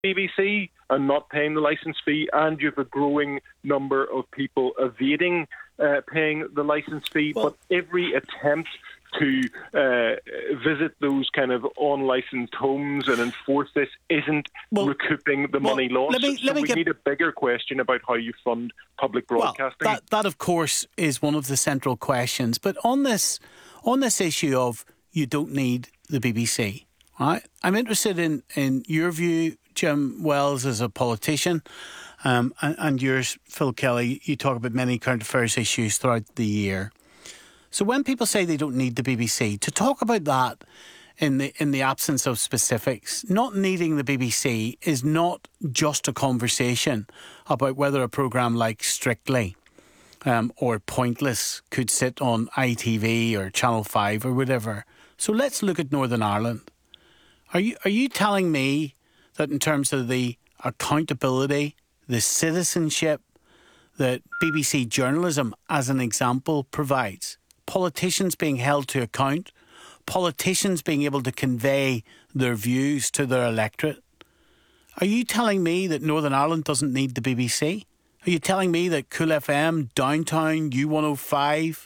BBC and not paying the licence fee, and you have a growing number of people evading paying the licence fee. But every attempt to visit those kind of unlicensed homes and enforce this isn't recouping the money lost. We need a bigger question about how you fund public broadcasting. That of course is one of the central questions. But on this issue of you don't need the BBC, right? I'm interested in your view, Jim Wells, as a politician, and yours, Phil Kelly. You talk about many current affairs issues throughout the year. So when people say they don't need the BBC, to talk about that in the absence of specifics, not needing the BBC is not just a conversation about whether a programme like Strictly or Pointless could sit on ITV or Channel 5 or whatever. So let's look at Northern Ireland. Are you telling me that in terms of the accountability, the citizenship that BBC journalism, as an example, provides, politicians being held to account, politicians being able to convey their views to their electorate, are you telling me that Northern Ireland doesn't need the BBC? Are you telling me that Cool FM, Downtown, U105,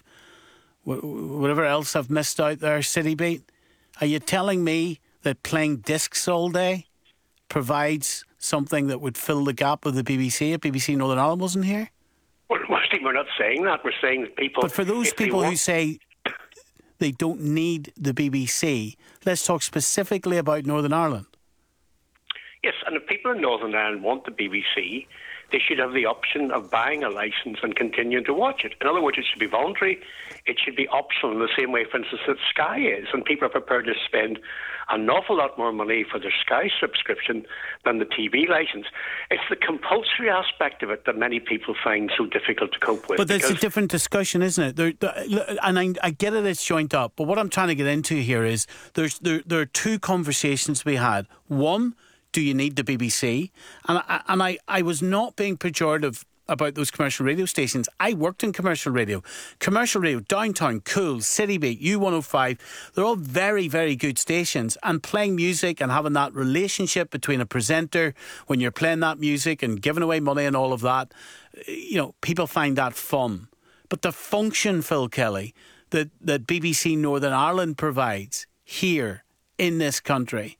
whatever else I've missed out there, City Beat, are you telling me that playing discs all day provides something that would fill the gap of the BBC if BBC Northern Ireland wasn't here? Well, Steve, we're not saying that. We're saying that people... But for those people who say they don't need the BBC, let's talk specifically about Northern Ireland. Yes, and if people in Northern Ireland want the BBC, they should have the option of buying a licence and continuing to watch it. In other words, it should be voluntary. It should be optional in the same way, for instance, that Sky is. And people are prepared to spend an awful lot more money for their Sky subscription than the TV licence. It's the compulsory aspect of it that many people find so difficult to cope with. But it's a different discussion, isn't it? And I get it, it's joint up. But what I'm trying to get into here is there are two conversations to be had. One, do you need the BBC? And I was not being pejorative about those commercial radio stations. I worked in commercial radio. Commercial radio, Downtown, Cool, City Beat, U105, they're all very, very good stations. And playing music and having that relationship between a presenter when you're playing that music and giving away money and all of that, you know, people find that fun. But the function, Phil Kelly, that BBC Northern Ireland provides here in this country,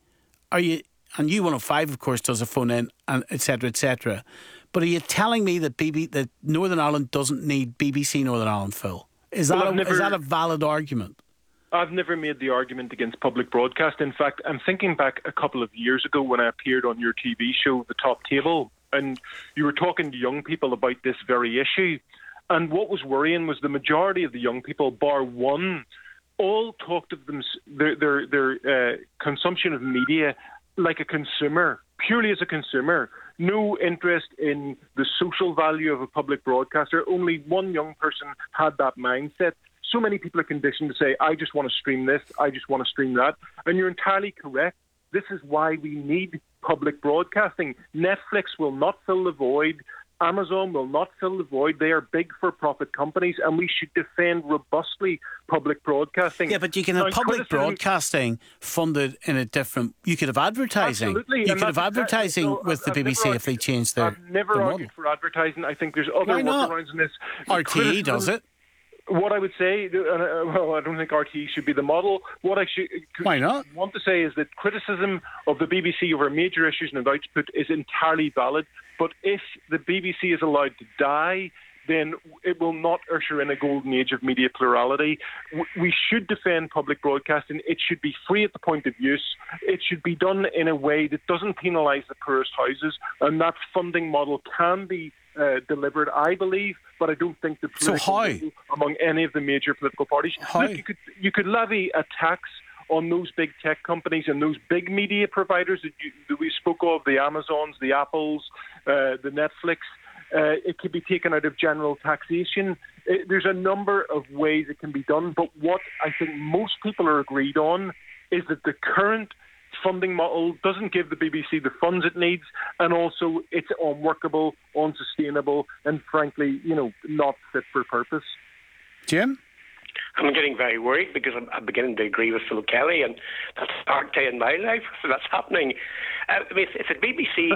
and U105, of course, does a phone in, and et cetera, et cetera. But are you telling me that Northern Ireland doesn't need BBC Northern Ireland, Phil? Is that a valid argument? I've never made the argument against public broadcast. In fact, I'm thinking back a couple of years ago when I appeared on your TV show, The Top Table, and you were talking to young people about this very issue. And what was worrying was the majority of the young people, bar one, all talked of their consumption of media like a consumer, purely as a consumer. No interest in the social value of a public broadcaster. Only one young person had that mindset. So many people are conditioned to say, I just want to stream this, I just want to stream that. And you're entirely correct. This is why we need public broadcasting. Netflix will not fill the void. Amazon will not fill the void. They are big for-profit companies, and we should defend robustly public broadcasting. Yeah, but you can have public broadcasting funded in a different... You could have advertising. Absolutely. You could have advertising with the BBC if they changed their I've never argued for advertising. I think there's other workarounds in this. RTE does it. What I would say, I don't think RTE should be the model. What I Why not? want to say is that criticism of the BBC over major issues and output is entirely valid. But if the BBC is allowed to die, then it will not usher in a golden age of media plurality. We should defend public broadcasting. It should be free at the point of use. It should be done in a way that doesn't penalise the poorest houses, and that funding model can be delivered, I believe, but I don't think the political among any of the major political parties. Look, you could levy a tax on those big tech companies and those big media providers that we spoke of, the Amazons, the Apples, the Netflix. It could be taken out of general taxation. There's a number of ways it can be done, but what I think most people are agreed on is that the current funding model doesn't give the BBC the funds it needs, and also it's unworkable, unsustainable, and frankly, not fit for purpose. Jim? I'm getting very worried because I'm beginning to agree with Phil Kelly, and that's a dark day in my life. So that's happening. I mean, if the BBC